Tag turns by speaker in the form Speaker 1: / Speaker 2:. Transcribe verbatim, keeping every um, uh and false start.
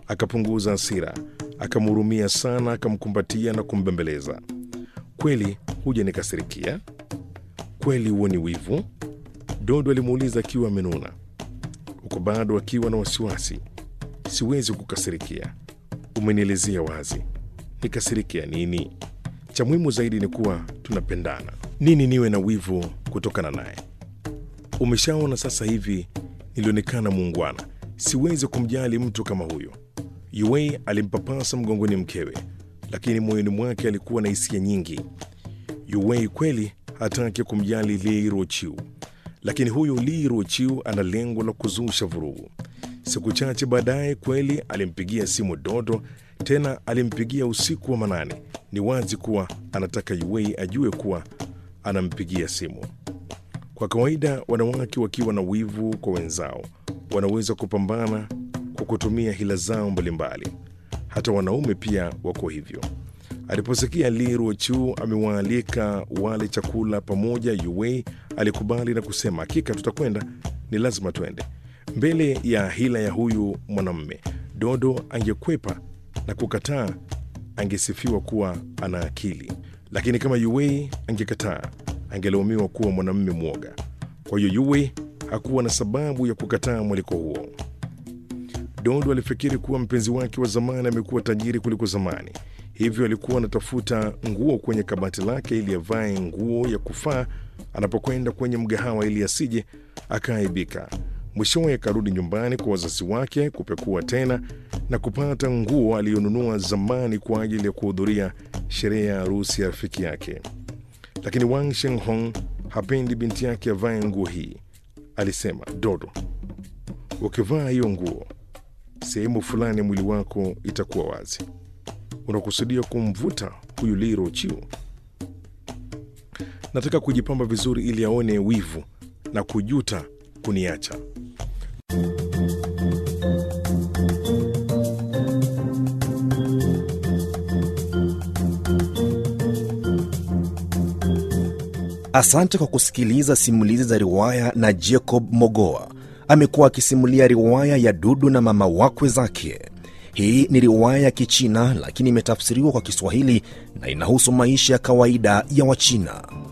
Speaker 1: akapunguza hasira, akamhurumia sana, akamkumbatia na kumbembeleza. Kweli hujanikasirikia? Kweli huo ni wivu? Dodo alimuuliza akiwa amenuna, huko bado akiwa na wasiwasi. Siwezi kukasirikia, umenielezea wazi. Nikasirikia nini? Cha muhimu zaidi ni kuwa tunapendana. Nini niwe na wivu kutokana naye? Umeshaona sasa hivi nilionekana muungwana. Siwezi kumjali mtu kama huyo. Yue alimpapasa mgongoni mkewe, lakini moyoni mwake alikuwa na hisia nyingi. Yue kweli hataki kumjali Li Ruoqiu, lakini huyo Li Ruoqiu ana lengo la kuzusha vurugu. Siku chache baadaye kweli alimpigia simu Dodo, tena alimpigia usiku wa manane. Ni wazi kuwa anataka Yue ajue kuwa anampigia simu. Kwa kawaida wanawake wakiwa na wivu kwa wenzao wanaweza kupambana kwa kutumia hila zao mbalimbali. Hata wanaume pia wako hivyo. Aliposikia Li Ruoqiu amewaalika wale chakula pamoja, Yue alikubali na kusema, hakika tutakwenda, ni lazima twende. Mbele ya hila ya huyu mwanamume, Dodo angekwepa na kukataa, angesifiwa kuwa ana akili. Lakini kama Yue angekataa, angelaumiwa kuwa mwanamume mwoga. Kwa hiyo Yue hakuwa na sababu ya kukataa mwaliko huo. Dodo alifikiri kuwa mpenzi wake wa zamani amekuwa tajiri kuliko zamani. Hivyo alikuwa anatafuta nguo kwenye kabati lake ili avae nguo ya kufaa anapokwenda kwenye mgahawa ili asije akaaibika. Mwishowe akarudi nyumbani kwa wazazi wake kupekua tena na kupata nguo aliyonunua zamani kwa ajili ya kuhudhuria sherehe ya harusi ya rafiki yake. Lakini Wang Shenghong hapendi binti yake avae nguo hii. Alisema, Dodo, ukivaa hiyo nguo, sehemu fulani ya mwili wako itakuwa wazi. Unakusudia kumvuta huyu Li Ruoqiu? Nataka kujipamba vizuri ili aone wivu na kujuta kuniacha.
Speaker 2: Asante kwa kusikiliza simulizi za riwaya na Jacob Mogoa. Amekuwa akisimulia riwaya ya Dudu na mama wakwe zake. Hii ni riwaya ya Kichina lakini imetafsiriwa kwa Kiswahili na inahusu maisha ya kawaida ya Wachina.